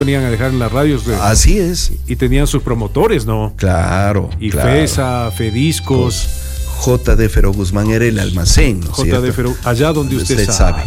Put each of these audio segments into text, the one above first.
venían a dejar en las radios. Así es. Y tenían sus promotores, ¿no? Claro. Y claro. FESA, Fediscos. J.D. Fero Guzmán era el almacén, ¿no? J.D. Fero, allá donde usted sabe.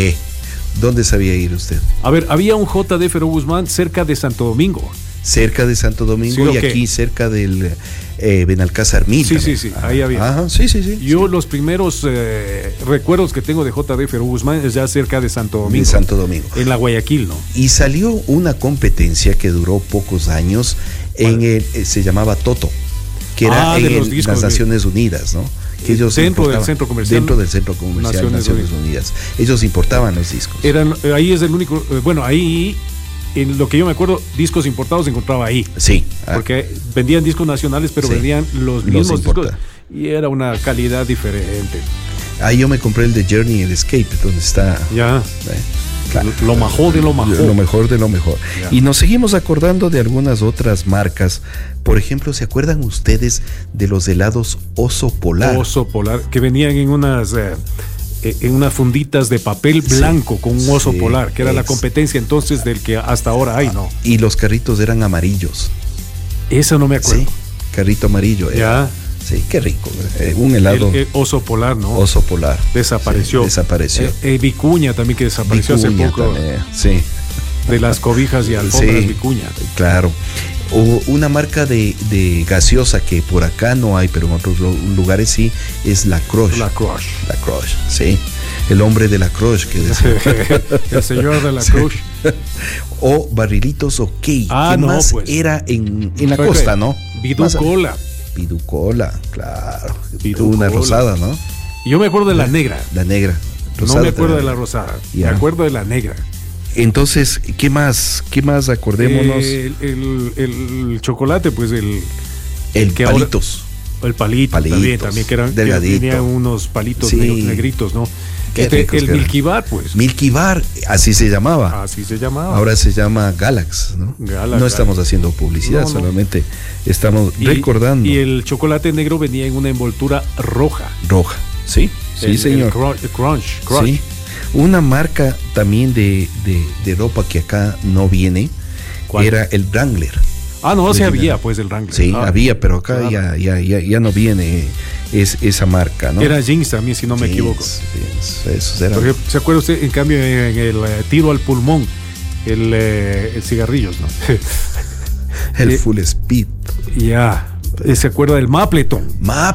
¿Dónde sabía ir usted? A ver, había un J.D. Fero Guzmán cerca de Santo Domingo. Cerca de Santo Domingo, sí, y aquí cerca del Benalcázar Mil. Sí, ahí había. Ajá, sí. Yo los primeros recuerdos que tengo de J.D. Fero Guzmán es ya cerca de Santo Domingo. De Santo Domingo. En la Guayaquil, ¿no? Y salió una competencia que duró pocos años, se llamaba Toto, que era en las Naciones Unidas, ¿no? Que ellos dentro del centro comercial. Dentro del centro comercial Naciones Unidas. Ellos importaban los discos. Ahí es el único, ahí, en lo que yo me acuerdo, discos importados se encontraba ahí. Sí. Porque vendían discos nacionales, pero vendían los mismos discos. Y era una calidad diferente. Ahí yo me compré el de Journey, el Escape, donde está. Ya. Claro. Lo mejor de lo mejor. Lo mejor de lo mejor. Ya. Y nos seguimos acordando de algunas otras marcas. Por ejemplo, ¿se acuerdan ustedes de los helados Oso Polar? Oso Polar, que venían en unas funditas de papel blanco con un oso polar, que era la competencia entonces del que hasta ahora hay, ¿no? Y los carritos eran amarillos. Eso no me acuerdo. Sí, carrito amarillo. Ya. Sí, qué rico. Un helado. El oso polar, ¿no? Oso Polar. Desapareció. Vicuña también, que desapareció hace poco. También, sí. De las cobijas y alfombras Vicuña. Claro. Una marca de gaseosa que por acá no hay, pero en otros lugares sí, es la Crush. La Crush, sí. El hombre de la Crush, que decía. El señor de la Crush. O Barrilitos OK. ¿Qué más era en la costa, no? Viducola. Viducola, claro. Una rosada, ¿no? Yo me acuerdo de la negra. La negra. Rosada, no me acuerdo de la rosada. Me acuerdo de la negra. Entonces, ¿qué más? Acordémonos. El chocolate, pues el que palitos. Ahora, el palito también que eran delgadito. Que tenían unos palitos negritos, ¿no? El Milky Bar, pues. Milky Bar, así se llamaba. Ahora se llama Galax, ¿no? No estamos haciendo publicidad, solamente estamos recordando. Y el chocolate negro venía en una envoltura roja. Sí, señor. El Crunch. Sí. Una marca también de ropa que acá no viene. ¿Cuál? Era el Wrangler. Sí había, pues, el Wrangler. Sí, había, pero acá ya no viene esa marca, ¿no? Era jeans también, si no me equivoco. Esos eran. Porque, ¿se acuerda usted, en cambio, en el tiro al pulmón, el cigarrillos, ¿no? El Full Speed. Ya. ¿Se acuerda del Mapleton?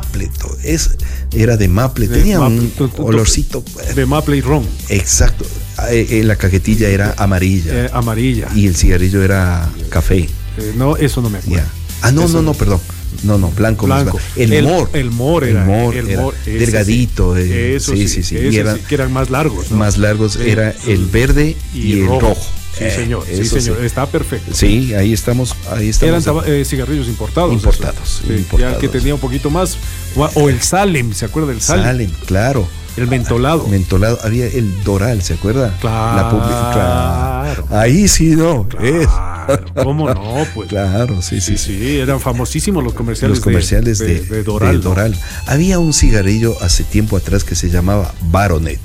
Era de Maple, tenía un olorcito de Maple y ron. Exacto. La cajetilla era amarilla. Y el cigarrillo era café. No, eso no me acuerdo. No, perdón. No, blanco. El More era delgadito. Sí. Que eran más largos, ¿no? Más largos era el verde y el rojo. Sí, señor. Está perfecto. Sí, ahí estamos. Eran cigarrillos importados. Ya que tenía un poquito más. O el Salem, ¿se acuerda del Salem? Salem, claro. El mentolado. Había el Doral, ¿se acuerda? Claro. Ahí sí, ¿no? Claro. ¿Cómo no? Pues. Claro, sí. Eran famosísimos los comerciales. De Doral. Doral. Había un cigarrillo hace tiempo atrás que se llamaba Baronet.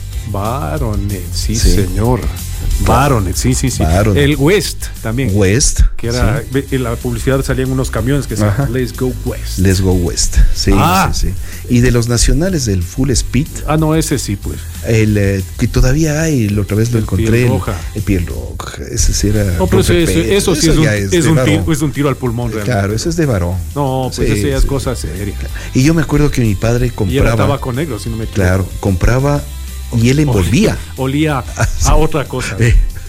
Sí, señor. Baronet, sí. Baronet. El West también. Que era, en la publicidad salían unos camiones que decían Let's Go West. Sí. Y de los nacionales del Full Speed. Ese sí, pues. El que todavía hay, la otra vez lo encontré. El piel roja. Ese sí era. No, pero eso sí es un tiro al pulmón realmente. Claro, eso es de varón. No, pues eso ya es cosa seria. Y yo me acuerdo que mi padre compraba. Y era tabaco negro, si no me equivoco. Claro, compraba. Y él envolvía. Olía a otra cosa.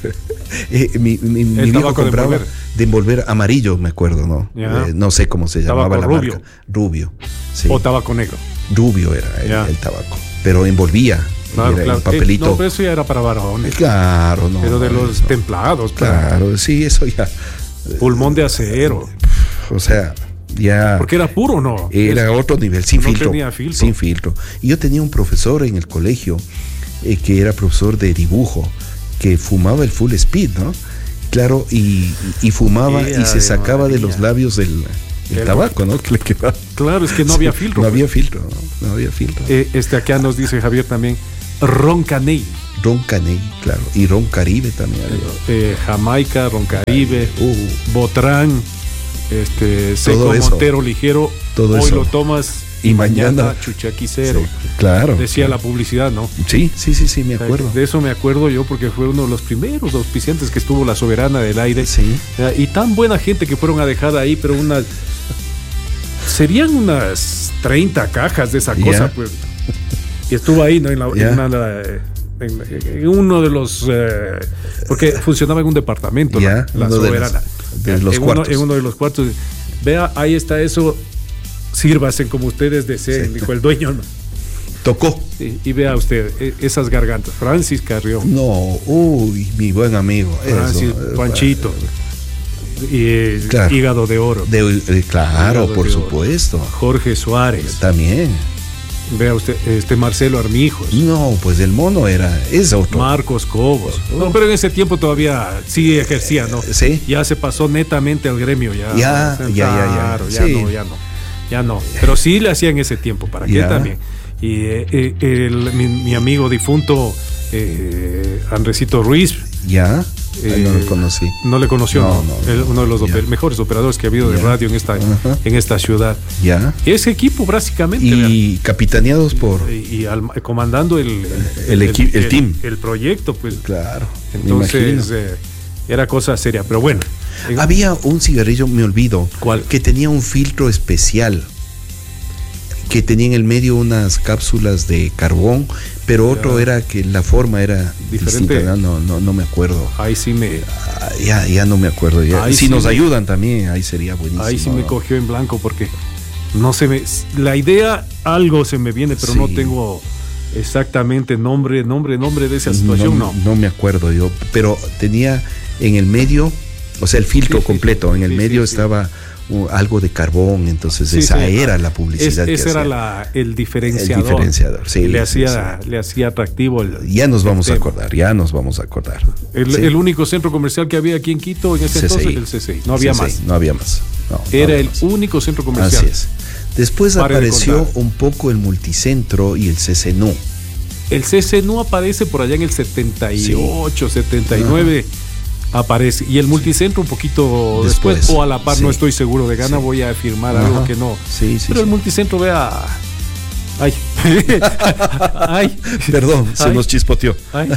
Mi viejo compraba de envolver amarillo, me acuerdo, ¿no? No sé cómo se llamaba la marca. Rubio. Sí. O tabaco negro. Rubio era el tabaco. Pero envolvía. Claro. El papelito. Pero eso ya era para varones. Claro, no. Pero de los templados. Claro, sí, eso ya. Pulmón de acero. O sea. Ya, porque era puro, ¿no? Era otro nivel, sin filtro. Tenía filtro. Sin filtro. Y yo tenía un profesor en el colegio que era profesor de dibujo, que fumaba el Full Speed, ¿no? Claro, y fumaba y se sacaba de los labios el tabaco, ¿no? Que le quedaba. Claro, es que no había filtro. No había filtro. Acá nos dice Javier también, Ron Caney. Roncanegui, claro. Y Ron Caribe también. Jamaica, Ron Caribe, Botrán, Seco Montero Ligero. Todo hoy eso. Lo tomas y mañana chuchaquicero. Sí, claro. Decía la publicidad, ¿no? Sí, me acuerdo. De eso me acuerdo yo porque fue uno de los primeros auspiciantes que estuvo la Soberana del Aire. Sí. Y tan buena gente que fueron a dejar ahí, pero serían unas 30 cajas de esa cosa, pues. Y estuvo ahí, ¿no? En uno de los porque funcionaba en un departamento, la Soberana. De los cuartos. En uno de los cuartos. Vea, ahí está eso. Sírvase como ustedes deseen, dijo el dueño, ¿no? Tocó. Sí, y vea usted esas gargantas. Francis Carrión. No, mi buen amigo. Francis, Panchito. Y claro. Hígado de Oro. Claro, hígado por supuesto. Jorge Suárez. También. Vea usted, Marcelo Armijos. No, pues el mono es otro. Marcos Cobos. No, pero en ese tiempo todavía sí ejercía, ¿no? Sí. Ya se pasó netamente al gremio. Ya. Ya no. Pero sí le hacía en ese tiempo. ¿Para qué también? Y mi amigo difunto, Andresito Ruiz. Ya. No lo conocí. No le conoció, no. Uno de los mejores operadores que ha habido de radio en esta ciudad. Ya. Ese equipo, básicamente. Y capitaneados por. Y comandando el team. El proyecto, pues. Claro. Entonces, era cosa seria. Pero bueno. Había un cigarrillo, me olvido. ¿Cuál? Que tenía un filtro especial. Que tenía en el medio unas cápsulas de carbón, pero otro era que la forma era diferente. Distinta. No me acuerdo. Ahí sí me. Ya no me acuerdo. Si nos ayudan también, ahí sería buenísimo. Ahí sí me cogió en blanco porque no se me. La idea, algo se me viene, pero no tengo exactamente nombre de esa situación. No me acuerdo yo, pero tenía en el medio, o sea, el filtro completo. En el medio estaba. Algo de carbón, entonces era la publicidad. Ese era el diferenciador. Sí, le hacía atractivo. Ya nos vamos a acordar. El único centro comercial que había aquí en Quito en ese entonces, el CCI. No había más. Era el único centro comercial. Así es. Después apareció un poco el multicentro y el CCNU. El CCNU aparece por allá en el 78, 79. Aparece, y el multicentro un poquito después o a la par, no estoy seguro de gana, voy a afirmar algo que no. Pero el multicentro, vea. Ay. Perdón, se nos chispoteó.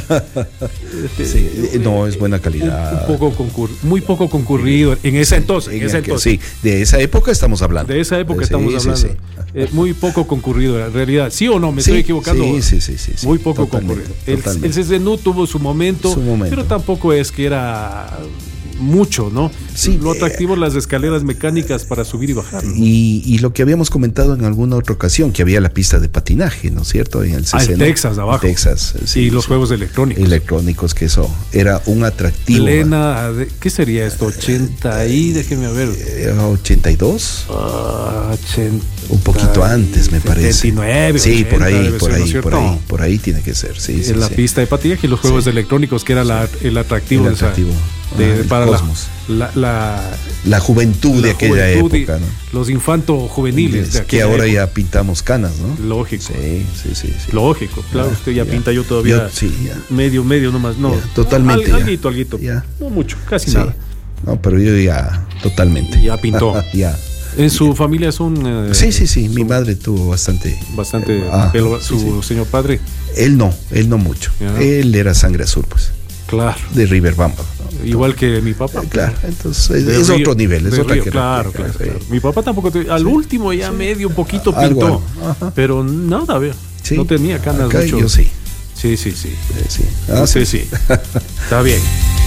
No, es buena calidad. Muy poco concurrido en ese entonces. Sí, de esa época estamos hablando. Muy poco concurrido en realidad. ¿Sí o no? ¿Me estoy equivocando? Sí. Muy poco concurrido. El CCNU tuvo su momento, pero tampoco es que era mucho, ¿no? Sí, lo atractivo las escaleras mecánicas para subir y bajar, ¿no? Y lo que habíamos comentado en alguna otra ocasión, que había la pista de patinaje, ¿no es cierto? En el CCNU. El Texas de abajo. Y los juegos electrónicos. Que eso era un atractivo. ¿Qué sería esto? 80 y déjeme ver. 82. Un poquito antes, me parece. 79. Sí, 80, por ahí tiene que ser. Sí, la pista de patinaje y los juegos electrónicos, que era el atractivo. Para Cosmos. La juventud de aquella época, ¿no? Los infanto-juveniles de que ahora ya pintamos canas, ¿no? Lógico. Sí. Lógico, claro, usted ya pinta, yo todavía medio nomás, no. Totalmente. Alguito. No mucho, casi nada. No, pero yo ya totalmente. Ya pintó. Ya. ¿En su familia son...? Sí. Mi madre tuvo bastante pelo. ¿Su señor padre? Él no mucho. Él era sangre azul, pues. Claro. De Riverbamba. Igual que mi papá. Claro, entonces es otro nivel. Es otra claro. Mi papá tampoco. Al último ya medio un poquito pintó. Pero nada, veo. No tenía canas mucho. Yo sí. Sí. Sí. Sí. Está bien.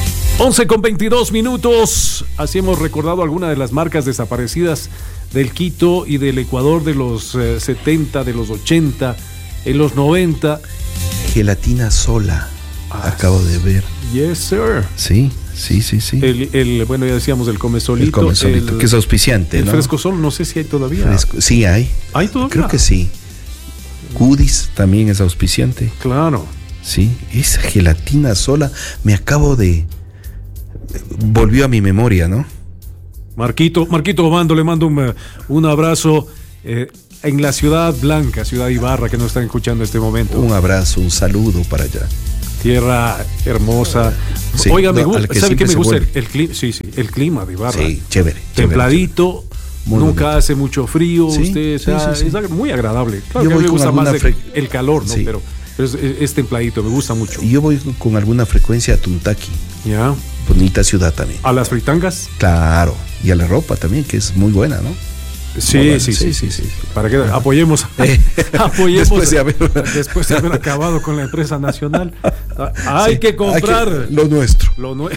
11:22. Así hemos recordado algunas de las marcas desaparecidas del Quito y del Ecuador de los 70, de los 80, en los 90. Gelatina Sola. Acabo de ver. Yes, sir. Sí. Bueno, ya decíamos el Comesolito. El Comesolito, que es auspiciante, el ¿no? Fresco Sol, no sé si hay todavía. Sí hay. ¿Hay todavía? Creo que sí. Goodies también es auspiciante. Claro. Sí, esa Gelatina Sola me volvió a mi memoria, ¿no? Marquito Obando, le mando un abrazo en la Ciudad Blanca, Ciudad Ibarra, que nos están escuchando en este momento. Un abrazo, un saludo para allá. Tierra hermosa. Sí, Oiga, no, me gusta, ¿sabe qué me gusta? El clima, sí, el clima de Ibarra. Sí, chévere. Templadito, nunca bonito. Hace mucho frío, Sí, usted sí. Es muy agradable. Claro Yo que a mí voy me con gusta más alguna el calor, ¿no? Sí. Pero es templadito, me gusta mucho. Yo voy con alguna frecuencia a Tuntaki. ¿Ya? Bonita ciudad también. ¿A las fritangas? Claro. Y a la ropa también, que es muy buena, ¿no? Sí. Para que apoyemos Después de haber acabado con la empresa nacional. Hay que comprar lo nuestro.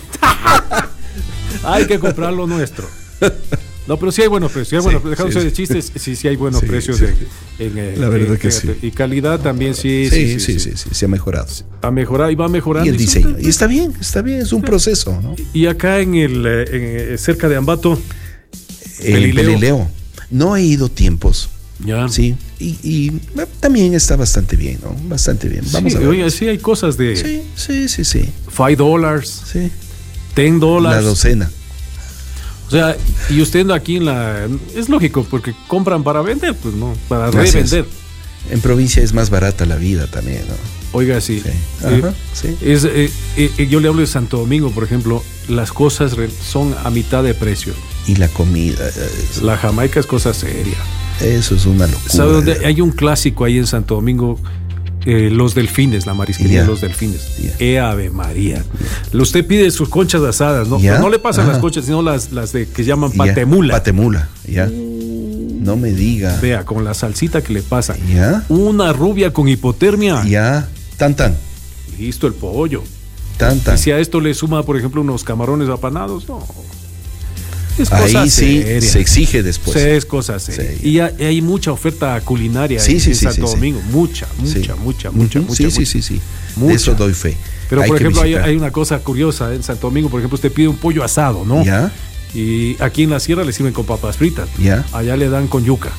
Hay que comprar lo nuestro. No, pero sí hay buenos precios. Dejándose de chistes, sí hay buenos precios. La verdad que sí. Y calidad también, sí, se ha mejorado. Ha mejorado y va mejorando. Y el diseño. Y está bien, es un proceso, ¿no? Y acá cerca de Ambato, Pelileo. No he ido tiempos. Ya. Sí. Y también está bastante bien, ¿no? Bastante bien. Vamos a ver. Oiga, sí hay cosas de Sí. $5. Sí. $10. La docena. O sea, y usted aquí es lógico, porque compran para vender, pues no, para revender. En provincia es más barata la vida también, ¿no? Oiga, sí. Ajá, sí. Yo le hablo de Santo Domingo, por ejemplo, las cosas son a mitad de precio. Y la comida. La Jamaica es cosa seria. Eso es una locura. ¿Sabe dónde? Hay un clásico ahí en Santo Domingo, Los Delfines, la marisquería de Los Delfines. Ave María. Usted pide sus conchas asadas, ¿no? Pero no le pasan las conchas, sino las que llaman patemula. Patemula, ya. No me diga. Vea, con la salsita que le pasa. Ya. Una rubia con hipotermia. Ya. Tan. Listo el pollo. Tan. Y si a esto le suma, por ejemplo, unos camarones apanados, no. Es ahí cosa sí seria. Se exige después. Es cosa seria. Sí. Y hay mucha oferta culinaria en Santo Domingo. Mucha. Sí. Mucha. De eso doy fe. Pero, por ejemplo, hay una cosa curiosa en Santo Domingo. Por ejemplo, usted pide un pollo asado, ¿no? Ya. Y aquí en la sierra le sirven con papas fritas. Ya. Allá le dan con yuca.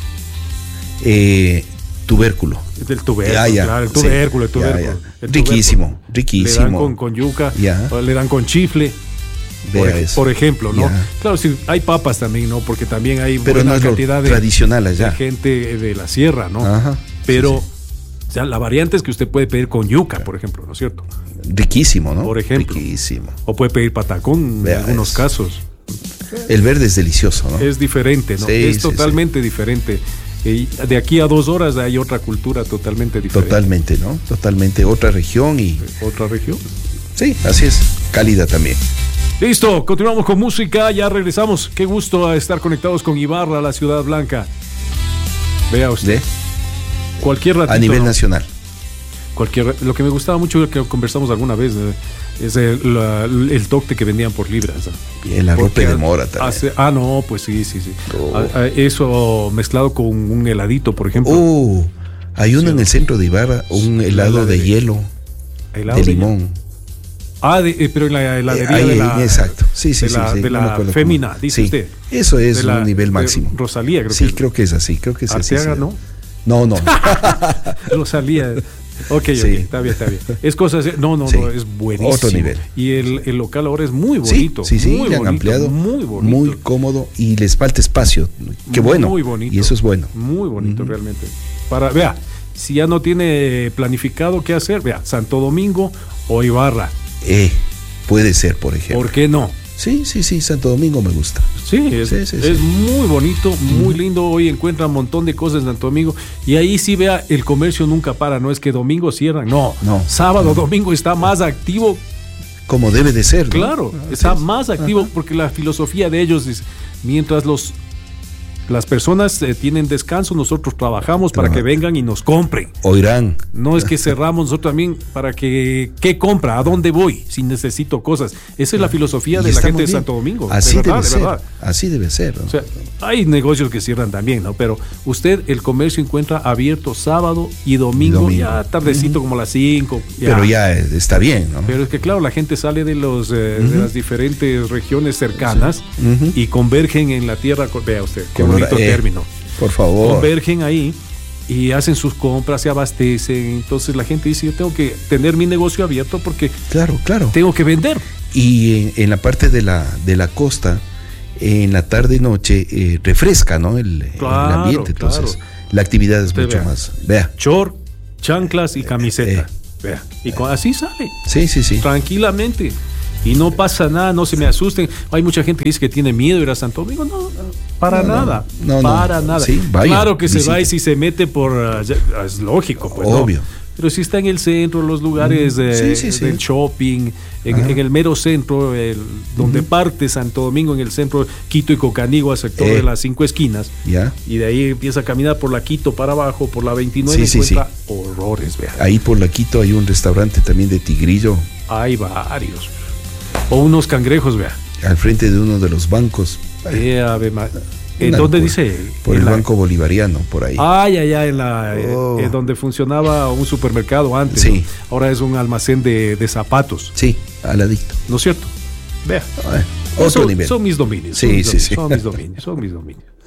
Tubérculo. El tubérculo, claro, el tubérculo. Riquísimo. Le dan con yuca, le dan con chifle. Por ejemplo, ¿no? Claro, sí, hay papas también, ¿no? Porque también hay buena cantidad tradicional allá. De gente de la sierra, ¿no? Ajá. Pero o sea, la variante es que usted puede pedir con yuca, por ejemplo, ¿no es cierto? Riquísimo, ¿no? Por ejemplo. Riquísimo. O puede pedir patacón en algunos casos. El verde es delicioso, ¿no? Es diferente, ¿no? Es totalmente diferente. De aquí a 2 horas hay otra cultura totalmente diferente. Totalmente, ¿no? Totalmente otra región y... ¿Otra región? Sí, así es. Cálida también. Listo, continuamos con música, ya regresamos. Qué gusto estar conectados con Ibarra, la ciudad blanca. Vea usted. Cualquier ratito. A nivel nacional. Lo que me gustaba mucho, que conversamos alguna vez, es el toque que vendían por libras. El arrope de mora también. No, pues sí. Eso mezclado con un heladito, por ejemplo. Hay uno en el centro de Ibarra, un helado de hielo, de limón. Pero en la heladería exacto. de la Fémina, dice usted. Eso es un nivel máximo. Rosalía, creo que es así. Creo que es así. Arteaga, ¿no? No. Rosalía. Ok, está bien. Es cosa no, es buenísimo. Otro nivel. Y el local ahora es muy bonito. Sí, muy le han bonito, ampliado. Muy bonito. Muy cómodo y les falta espacio. Qué bueno. Muy bonito. Y eso es bueno. Muy bonito realmente. Vea, si ya no tiene planificado qué hacer, vea, Santo Domingo o Ibarra. Puede ser, por ejemplo. ¿Por qué no? Sí, Santo Domingo me gusta. Sí, es muy bonito, muy lindo. Hoy encuentra un montón de cosas en Santo Domingo. Y ahí sí, vea, el comercio nunca para. No es que domingo cierran. No. Sábado, domingo está más activo. Como debe de ser, ¿no? Claro, está más activo porque la filosofía de ellos es, mientras las personas tienen descanso, nosotros trabajamos para que vengan y nos compren. Oirán. No es que cerramos nosotros también para que ¿qué compra? ¿A dónde voy? Si necesito cosas. Esa es la filosofía de la gente de Santo Domingo. Así debe ser. Así debe ser, ¿no? O sea, hay negocios que cierran también, ¿no? Pero usted, el comercio encuentra abierto sábado y domingo. Ya tardecito como a las 5. Pero ya está bien, ¿no? Pero es que claro, la gente sale de las diferentes regiones cercanas y convergen en la tierra. Vea usted, qué bonito término. Por favor. Convergen ahí y hacen sus compras, se abastecen. Entonces la gente dice, yo tengo que tener mi negocio abierto porque claro. Tengo que vender. Y en la parte de la costa, en la tarde y noche, refresca, ¿no? El ambiente. Entonces, la actividad es mucho más. Vea. Short, chanclas y camiseta. Vea, y así sale. Sí. Tranquilamente. Y no pasa nada, no se me asusten. Hay mucha gente que dice que tiene miedo ir a Santo Domingo. No, para nada. Para nada. Sí, vaya, claro que visita. se va y si se mete por... es lógico, pues. Obvio. ¿No? Pero si está en el centro, los lugares del shopping, en el mero centro, donde parte Santo Domingo, en el centro, Quito y Cocanigua, sector de las 5 esquinas. Ya. Y de ahí empieza a caminar por la Quito para abajo, por la 29, encuentra horrores, vea. Ahí por la Quito hay un restaurante también de tigrillo. Hay varios. O unos cangrejos, vea. Al frente de uno de los bancos. ¿En dónde dice? Por el Banco Bolivariano, por ahí. Allá en donde funcionaba un supermercado antes. Sí. ¿No? Ahora es un almacén de zapatos. Sí, aladito. ¿No es cierto? Vea. Otro nivel. Son mis dominios. Sí. Son mis dominios.